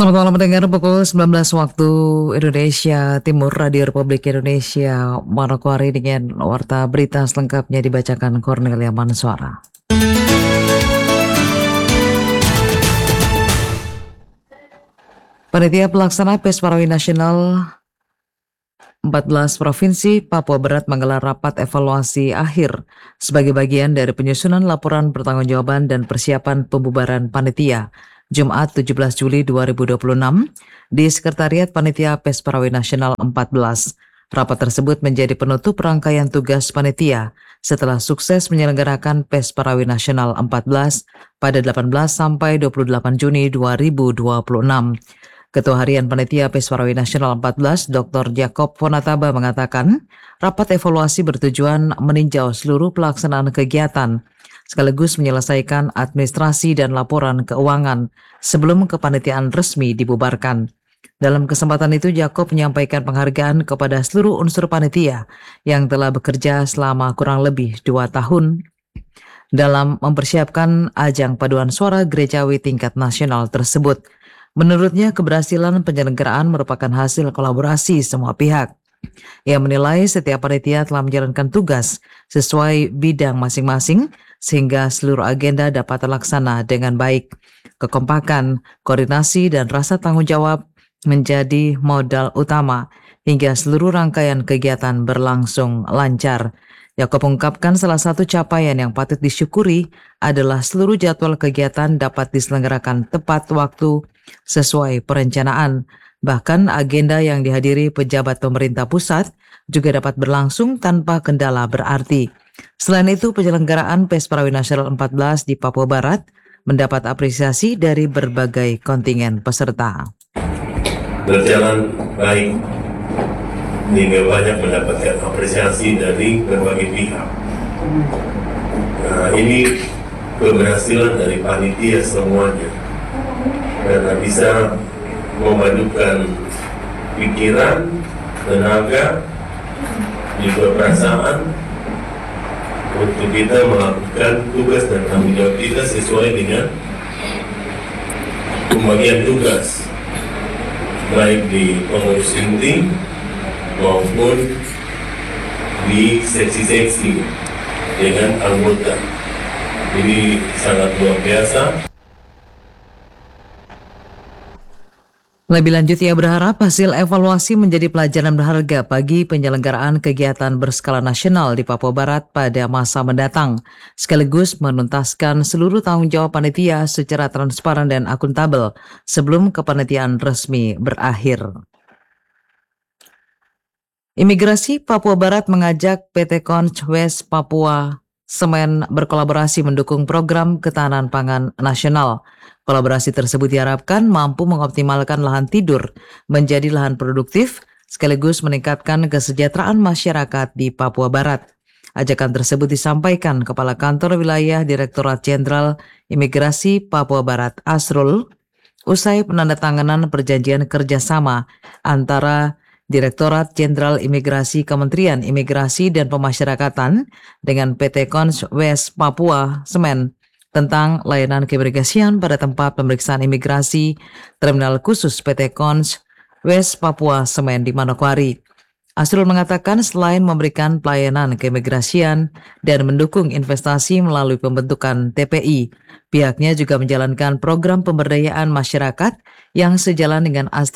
Selamat malam mendengar pukul 19 waktu Indonesia Timur, Radio Republik Indonesia Manokwari dengan warta berita selengkapnya dibacakan Cornelia Mansuara. Panitia Pelaksana PES Parawi Nasional 14 Provinsi Papua Barat menggelar rapat evaluasi akhir sebagai bagian dari penyusunan laporan pertanggungjawaban dan persiapan pembubaran panitia Jumat 17 Juli 2026 di Sekretariat Panitia PES Parawi Nasional 14. Rapat tersebut menjadi penutup rangkaian tugas panitia setelah sukses menyelenggarakan PES Parawi Nasional 14 pada 18 sampai 28 Juni 2026. Ketua Harian Panitia PES Parawi Nasional 14, Dr. Jacob Fonataba mengatakan, rapat evaluasi bertujuan meninjau seluruh pelaksanaan kegiatan, sekaligus menyelesaikan administrasi dan laporan keuangan sebelum kepanitiaan resmi dibubarkan. Dalam kesempatan itu, Jacob menyampaikan penghargaan kepada seluruh unsur panitia yang telah bekerja selama kurang lebih 2 tahun dalam mempersiapkan ajang paduan suara gerejawi tingkat nasional tersebut. Menurutnya, keberhasilan penyelenggaraan merupakan hasil kolaborasi semua pihak. Ia menilai setiap panitia telah menjalankan tugas sesuai bidang masing-masing sehingga seluruh agenda dapat terlaksana dengan baik. Kekompakan, koordinasi, dan rasa tanggung jawab menjadi modal utama hingga seluruh rangkaian kegiatan berlangsung lancar. Yakob mengungkapkan salah satu capaian yang patut disyukuri adalah seluruh jadwal kegiatan dapat diselenggarakan tepat waktu sesuai perencanaan. Bahkan agenda yang dihadiri pejabat pemerintah pusat juga dapat berlangsung tanpa kendala berarti. Selain itu, penyelenggaraan PES Parawi Nasional 14 di Papua Barat mendapat apresiasi dari berbagai kontingen peserta. Berjalan baik hingga banyak mendapatkan apresiasi dari berbagai pihak. Nah, ini keberhasilan dari panitia semuanya karena bisa memadukan pikiran, tenaga, juga perasaan untuk kita melakukan tugas dan tanggung jawab kita sesuai dengan pembagian tugas baik di pengurus inti maupun di seksi-seksi dengan anggota. Ini sangat luar biasa. Lebih lanjut, ia berharap hasil evaluasi menjadi pelajaran berharga bagi penyelenggaraan kegiatan berskala nasional di Papua Barat pada masa mendatang, sekaligus menuntaskan seluruh tanggung jawab panitia secara transparan dan akuntabel sebelum kepanitiaan resmi berakhir. Imigrasi Papua Barat mengajak PT Konch West Papua Semen berkolaborasi mendukung program ketahanan pangan nasional. Kolaborasi tersebut diharapkan mampu mengoptimalkan lahan tidur menjadi lahan produktif sekaligus meningkatkan kesejahteraan masyarakat di Papua Barat. Ajakan tersebut disampaikan Kepala Kantor Wilayah Direktorat Jenderal Imigrasi Papua Barat Asrul usai penandatanganan perjanjian kerjasama antara Direktorat Jenderal Imigrasi Kementerian Imigrasi dan Pemasyarakatan dengan PT Konch West Papua Semen tentang layanan keimigrasian pada tempat pemeriksaan imigrasi terminal khusus PT Konch West Papua Semen di Manokwari. Asrul mengatakan selain memberikan pelayanan keimigrasian dan mendukung investasi melalui pembentukan TPI, pihaknya juga menjalankan program pemberdayaan masyarakat yang sejalan dengan